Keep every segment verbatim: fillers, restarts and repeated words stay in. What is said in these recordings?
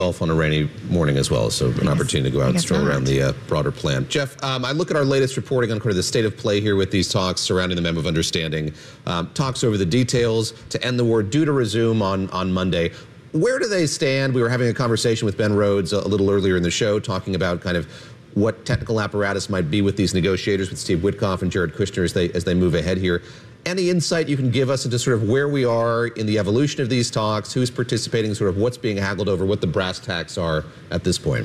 On a rainy morning as well, so an opportunity to go out and stroll around the uh, broader plan. Jeff, um, I look at our latest reporting on kind of the state of play here with these talks surrounding the Memo of Understanding. Um, talks over the details to end the war due to resume on, on Monday. Where do they stand? We were having a conversation with Ben Rhodes a, a little earlier in the show, talking about kind of what technical apparatus might be with these negotiators, with Steve Witkoff and Jared Kushner as they, as they move ahead here. Any insight you can give us into sort of where we are in the evolution of these talks, who's participating, sort of what's being haggled over, what the brass tacks are at this point?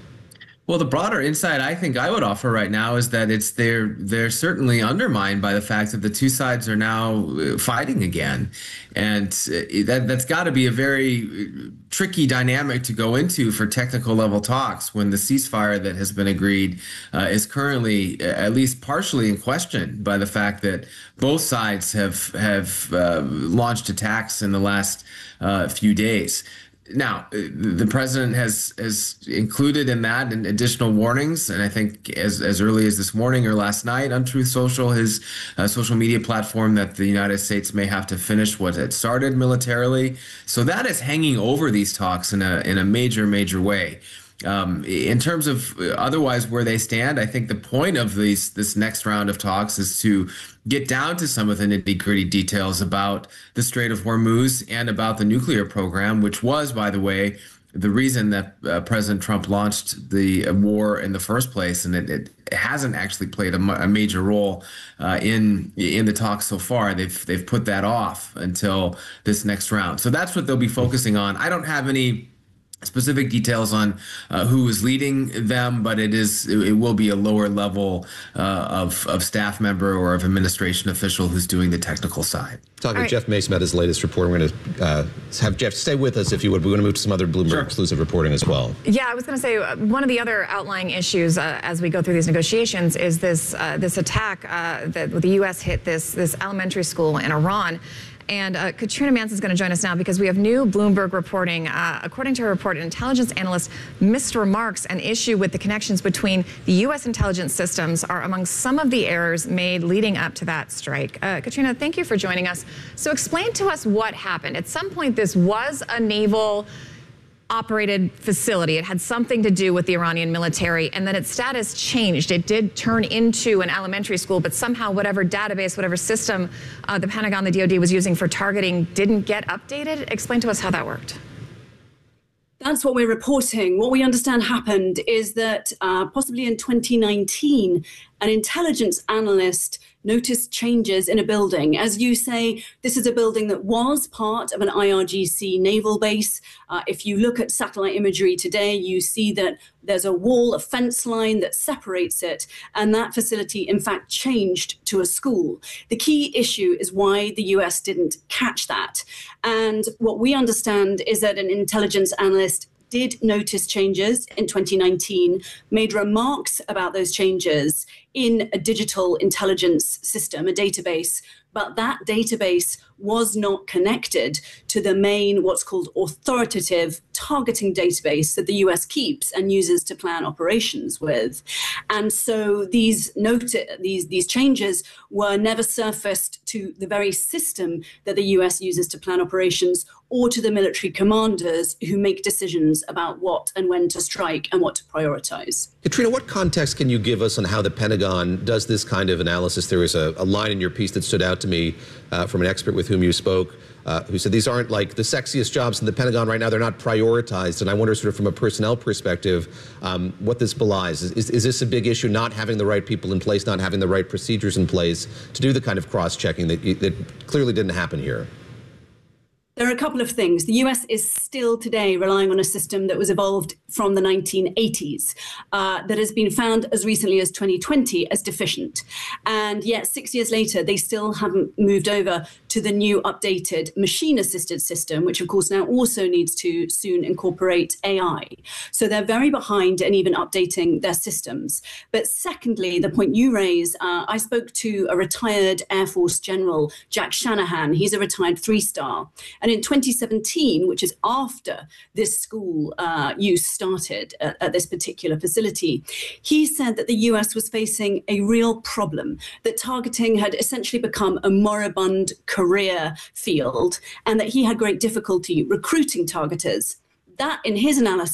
Well, the broader insight I think I would offer right now is that it's they're they're certainly undermined by the fact that the two sides are now fighting again, and that that's got to be a very tricky dynamic to go into for technical level talks when the ceasefire that has been agreed uh, is currently at least partially in question by the fact that both sides have have uh, launched attacks in the last uh, few days. Now, the president has has included in that additional warnings, and I think as as early as this morning or last night on Truth Social, his uh, social media platform, that the United States may have to finish what had started militarily. So that is hanging over these talks in a in a major major way. Um, in terms of otherwise where they stand, I think the point of these this next round of talks is to get down to some of the nitty-gritty details about the Strait of Hormuz and about the nuclear program, which was, by the way, the reason that uh, President Trump launched the uh, war in the first place, and it, it hasn't actually played a, a major role uh, in in the talks so far. They've they've put that off until this next round. So that's what they'll be focusing on. I don't have any specific details on uh, who is leading them, but it is it, it will be a lower level uh, of of staff member or of administration official who's doing the technical side. Talking to Jeff Mason about his latest report. We're going to uh, have Jeff stay with us if you would. We're going to move to some other Bloomberg sure. exclusive reporting as well. Yeah, I was going to say uh, one of the other outlying issues uh, as we go through these negotiations is this uh, this attack uh, that the U S hit this this elementary school in Iran. And uh, Katrina Manson is going to join us now because we have new Bloomberg reporting. Uh, according to her report, intelligence analyst misremarks an issue with the connections between the U S intelligence systems are among some of the errors made leading up to that strike. Uh, Katrina, thank you for joining us. So explain to us what happened. At some point, this was a naval operated facility. It had something to do with the Iranian military, and then its status changed. It did turn into an elementary school, but somehow whatever database, whatever system uh, the Pentagon, the D O D was using for targeting didn't get updated. Explain to us how that worked. That's what we're reporting. What we understand happened is that uh, possibly in twenty nineteen, an intelligence analyst noticed changes in a building. As you say, this is a building that was part of an I R G C naval base. Uh, if you look at satellite imagery today, you see that there's a wall, a fence line that separates it, and that facility, in fact, changed to a school. The key issue is why the U S didn't catch that. And what we understand is that an intelligence analyst did notice changes in twenty nineteen, made remarks about those changes in a digital intelligence system, a database, but that database was not connected to the main, what's called authoritative targeting database that the U S keeps and uses to plan operations with. And so these noti- these these changes were never surfaced to the very system that the U S uses to plan operations, or to the military commanders who make decisions about what and when to strike and what to prioritize. Katrina, what context can you give us on how the Pentagon does this kind of analysis? There was a, a line in your piece that stood out to me uh, from an expert with whom you spoke, uh, who said these aren't like the sexiest jobs in the Pentagon right now. They're not prioritized. And I wonder, sort of from a personnel perspective, um, what this belies. Is, is, is this a big issue, not having the right people in place, not having the right procedures in place to do the kind of cross-checking that, that clearly didn't happen here? There are a couple of things. The U S is still today relying on a system that was evolved from the nineteen eighties, uh, that has been found as recently as twenty twenty as deficient. And yet six years later, they still haven't moved over to the new updated machine-assisted system, which of course now also needs to soon incorporate A I. So they're very behind in even updating their systems. But secondly, the point you raise, uh, I spoke to a retired Air Force General, Jack Shanahan. He's a retired three-star. And in twenty seventeen, which is after this school uh, use started at, at this particular facility, he said that the U S was facing a real problem, that targeting had essentially become a moribund career field, and that he had great difficulty recruiting targeters. that, in his analysis,